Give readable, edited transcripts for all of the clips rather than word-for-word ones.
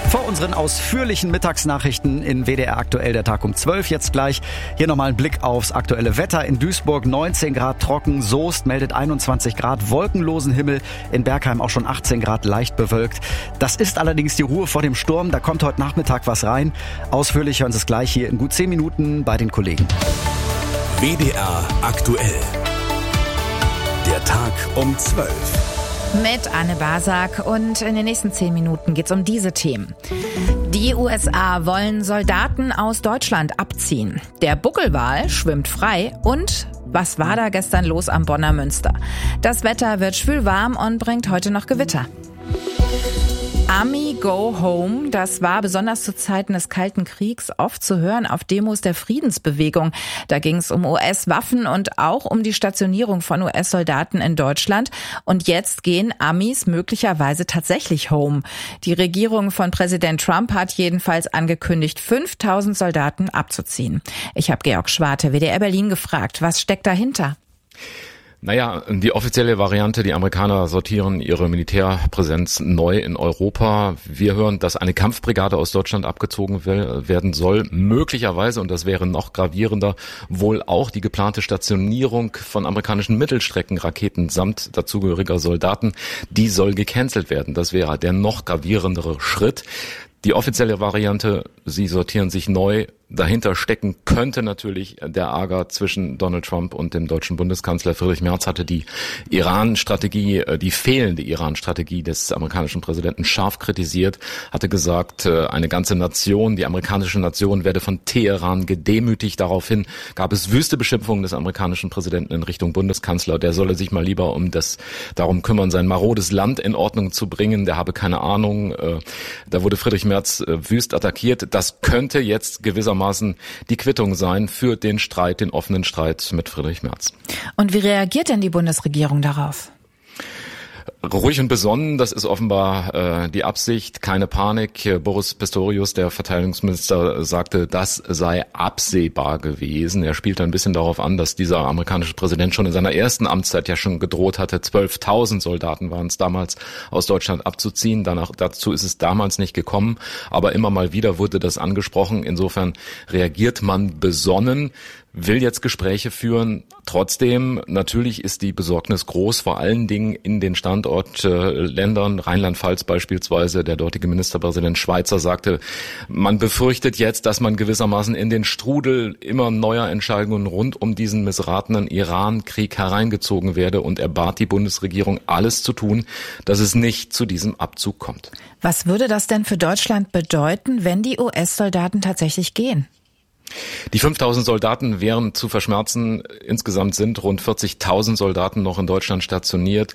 Vor unseren ausführlichen Mittagsnachrichten in WDR aktuell der Tag um 12 jetzt gleich. Hier nochmal ein Blick aufs aktuelle Wetter. In Duisburg 19 Grad trocken, Soest meldet 21 Grad, wolkenlosen Himmel, in Bergheim auch schon 18 Grad leicht bewölkt. Das ist allerdings die Ruhe vor dem Sturm, da kommt heute Nachmittag was rein. Ausführlich hören Sie es gleich hier in gut 10 Minuten bei den Kollegen. WDR aktuell. Der Tag um 12. Mit Anne Basak und in den nächsten 10 Minuten geht's um diese Themen. Die USA wollen Soldaten aus Deutschland abziehen. Der Buckelwal schwimmt frei und was war da gestern los am Bonner Münster? Das Wetter wird schwülwarm und bringt heute noch Gewitter. Army Go Home, das war besonders zu Zeiten des Kalten Kriegs oft zu hören auf Demos der Friedensbewegung. Da ging es um US-Waffen und auch um die Stationierung von US-Soldaten in Deutschland. Und jetzt gehen Amis möglicherweise tatsächlich home. Die Regierung von Präsident Trump hat jedenfalls angekündigt, 5.000 Soldaten abzuziehen. Ich habe Georg Schwarte, WDR Berlin, gefragt, was steckt dahinter? Naja, die offizielle Variante, die Amerikaner sortieren ihre Militärpräsenz neu in Europa. Wir hören, dass eine Kampfbrigade aus Deutschland abgezogen werden soll. Möglicherweise, und das wäre noch gravierender, wohl auch die geplante Stationierung von amerikanischen Mittelstreckenraketen samt dazugehöriger Soldaten. Die soll gecancelt werden. Das wäre der noch gravierendere Schritt. Die offizielle Variante, sie sortieren sich neu. Dahinter stecken könnte natürlich der Ärger zwischen Donald Trump und dem deutschen Bundeskanzler. Friedrich Merz hatte die Iran-Strategie, die fehlende Iran-Strategie des amerikanischen Präsidenten scharf kritisiert, hatte gesagt, eine ganze Nation, die amerikanische Nation, werde von Teheran gedemütigt. Daraufhin gab es wüste Beschimpfungen des amerikanischen Präsidenten in Richtung Bundeskanzler. Der solle sich mal lieber darum kümmern, sein marodes Land in Ordnung zu bringen. Der habe keine Ahnung. Da wurde Friedrich Merz wüst attackiert. Das könnte jetzt gewissermaßen die Quittung sein für den Streit, den offenen Streit mit Friedrich Merz. Und wie reagiert denn die Bundesregierung darauf? Ruhig und besonnen, das ist offenbar die Absicht, keine Panik. Boris Pistorius, der Verteidigungsminister, sagte, das sei absehbar gewesen. Er spielte ein bisschen darauf an, dass dieser amerikanische Präsident schon in seiner ersten Amtszeit ja schon gedroht hatte, 12.000 Soldaten waren es damals, aus Deutschland abzuziehen. Dazu ist es damals nicht gekommen, aber immer mal wieder wurde das angesprochen. Insofern reagiert man besonnen, will jetzt Gespräche führen. Trotzdem, natürlich ist die Besorgnis groß, vor allen Dingen in den Standortländern, Rheinland-Pfalz beispielsweise. Der dortige Ministerpräsident Schweizer sagte, man befürchtet jetzt, dass man gewissermaßen in den Strudel immer neuer Entscheidungen rund um diesen missratenen Iran-Krieg hereingezogen werde, und er bat die Bundesregierung, alles zu tun, dass es nicht zu diesem Abzug kommt. Was würde das denn für Deutschland bedeuten, wenn die US-Soldaten tatsächlich gehen? Die 5.000 Soldaten wären zu verschmerzen. Insgesamt sind rund 40.000 Soldaten noch in Deutschland stationiert.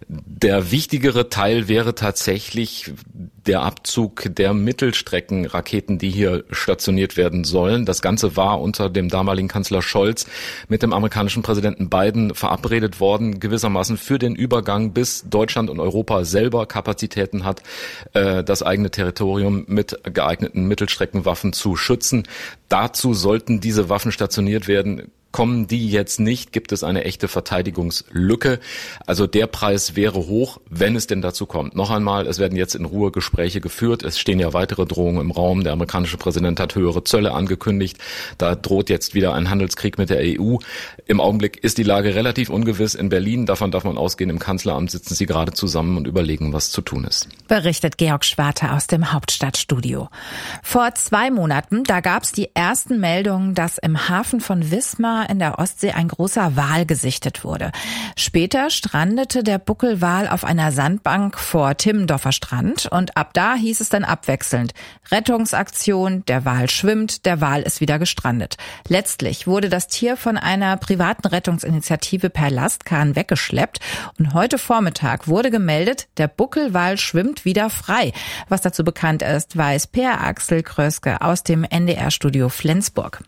Der wichtigere Teil wäre tatsächlich der Abzug der Mittelstreckenraketen, die hier stationiert werden sollen. Das Ganze war unter dem damaligen Kanzler Scholz mit dem amerikanischen Präsidenten Biden verabredet worden, gewissermaßen für den Übergang, bis Deutschland und Europa selber Kapazitäten hat, das eigene Territorium mit geeigneten Mittelstreckenwaffen zu schützen. Dazu sollten diese Waffen stationiert werden. Kommen die jetzt nicht, gibt es eine echte Verteidigungslücke. Also der Preis wäre hoch, wenn es denn dazu kommt. Noch einmal, es werden jetzt in Ruhe Gespräche geführt. Es stehen ja weitere Drohungen im Raum. Der amerikanische Präsident hat höhere Zölle angekündigt. Da droht jetzt wieder ein Handelskrieg mit der EU. Im Augenblick ist die Lage relativ ungewiss in Berlin. Davon darf man ausgehen. Im Kanzleramt sitzen sie gerade zusammen und überlegen, was zu tun ist. Berichtet Georg Schwarte aus dem Hauptstadtstudio. Vor 2 Monaten, da gab es die ersten Meldungen, dass im Hafen von Wismar in der Ostsee ein großer Wal gesichtet wurde. Später strandete der Buckelwal auf einer Sandbank vor Timmendorfer Strand und ab da hieß es dann abwechselnd: Rettungsaktion, der Wal schwimmt, der Wal ist wieder gestrandet. Letztlich wurde das Tier von einer privaten Rettungsinitiative per Lastkahn weggeschleppt und heute Vormittag wurde gemeldet, der Buckelwal schwimmt wieder frei. Was dazu bekannt ist, weiß Per Axel Kröske aus dem NDR-Studio Flensburg.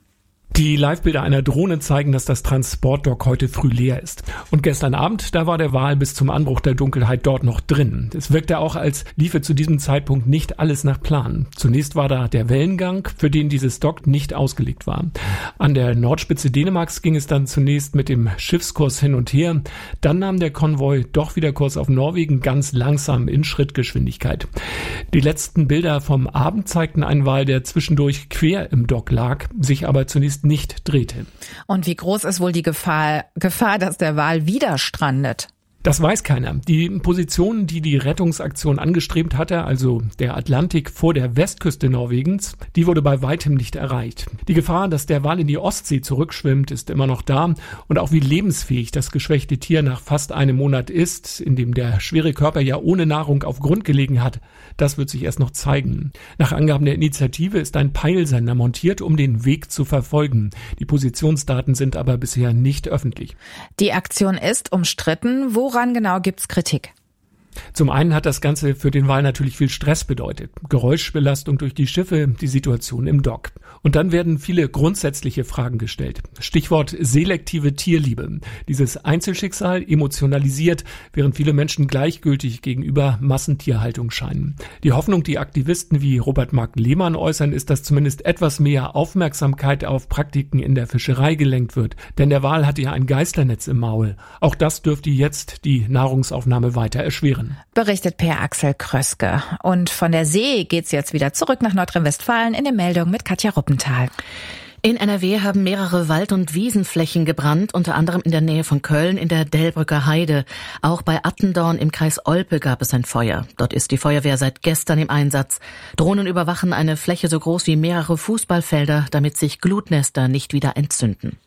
Die Livebilder einer Drohne zeigen, dass das Transportdock heute früh leer ist. Und gestern Abend, da war der Wal bis zum Anbruch der Dunkelheit dort noch drin. Es wirkte auch, als liefe zu diesem Zeitpunkt nicht alles nach Plan. Zunächst war da der Wellengang, für den dieses Dock nicht ausgelegt war. An der Nordspitze Dänemarks ging es dann zunächst mit dem Schiffskurs hin und her. Dann nahm der Konvoi doch wieder Kurs auf Norwegen, ganz langsam in Schrittgeschwindigkeit. Die letzten Bilder vom Abend zeigten einen Wal, der zwischendurch quer im Dock lag, sich aber zunächst nicht drehte. Und wie groß ist wohl die Gefahr, dass der Wal wieder strandet? Das weiß keiner. Die Position, die die Rettungsaktion angestrebt hatte, also der Atlantik vor der Westküste Norwegens, die wurde bei weitem nicht erreicht. Die Gefahr, dass der Wal in die Ostsee zurückschwimmt, ist immer noch da. Und auch wie lebensfähig das geschwächte Tier nach fast einem Monat ist, in dem der schwere Körper ja ohne Nahrung auf Grund gelegen hat, das wird sich erst noch zeigen. Nach Angaben der Initiative ist ein Peilsender montiert, um den Weg zu verfolgen. Die Positionsdaten sind aber bisher nicht öffentlich. Die Aktion ist umstritten. Woran genau gibt's Kritik? Zum einen hat das Ganze für den Wal natürlich viel Stress bedeutet. Geräuschbelastung durch die Schiffe, die Situation im Dock. Und dann werden viele grundsätzliche Fragen gestellt. Stichwort selektive Tierliebe. Dieses Einzelschicksal emotionalisiert, während viele Menschen gleichgültig gegenüber Massentierhaltung scheinen. Die Hoffnung, die Aktivisten wie Robert Mark Lehmann äußern, ist, dass zumindest etwas mehr Aufmerksamkeit auf Praktiken in der Fischerei gelenkt wird. Denn der Wal hat ja ein Geisternetz im Maul. Auch das dürfte jetzt die Nahrungsaufnahme weiter erschweren. Berichtet Per Axel Kröske. Und von der See geht's jetzt wieder zurück nach Nordrhein-Westfalen in der Meldung mit Katja Ruppenthal. In NRW haben mehrere Wald- und Wiesenflächen gebrannt, unter anderem in der Nähe von Köln in der Delbrücker Heide. Auch bei Attendorn im Kreis Olpe gab es ein Feuer. Dort ist die Feuerwehr seit gestern im Einsatz. Drohnen überwachen eine Fläche so groß wie mehrere Fußballfelder, damit sich Glutnester nicht wieder entzünden.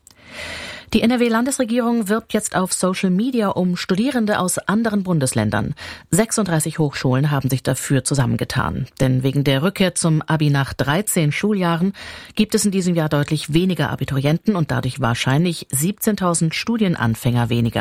Die NRW-Landesregierung wirbt jetzt auf Social Media um Studierende aus anderen Bundesländern. 36 Hochschulen haben sich dafür zusammengetan. Denn wegen der Rückkehr zum Abi nach 13 Schuljahren gibt es in diesem Jahr deutlich weniger Abiturienten und dadurch wahrscheinlich 17.000 Studienanfänger weniger.